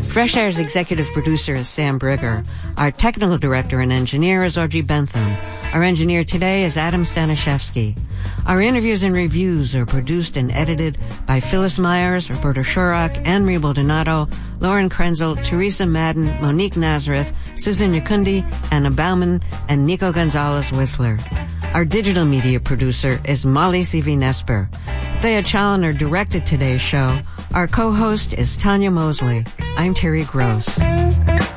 Fresh Air's executive producer is Sam Brigger. Our technical director and engineer is Audrey Bentham. Our engineer today is Adam Staniszewski. Our interviews and reviews are produced and edited by Phyllis Myers, Roberta Shurak, Anne-Marie Baldonado, Lauren Krenzel, Teresa Madden, Monique Nazareth, Susan Yakundi, Anna Bauman, and Nico Gonzalez-Whistler. Our digital media producer is Molly Sivi-Nesper. Thea Challoner directed today's show. Our co-host is Tanya Mosley. I'm Terry Gross.